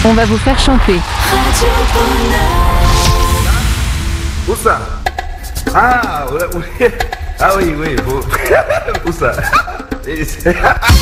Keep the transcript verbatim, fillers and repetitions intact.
On va vous faire chanter. Où ça? Ah, oui, ah oui, oui. Où ça?